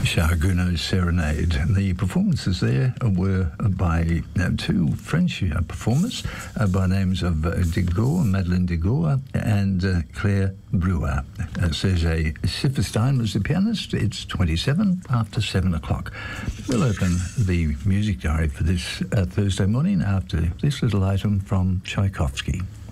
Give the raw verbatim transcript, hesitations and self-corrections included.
Charles Serenade. The performances there were by uh, two French uh, performers uh, by names of uh, Degour, Madeleine Degour, and uh, Claire Brewer. Uh, Serge Sifferstein was the pianist. It's twenty-seven after seven o'clock. We'll open the music diary for this uh, Thursday morning after this little item from Tchaikovsky.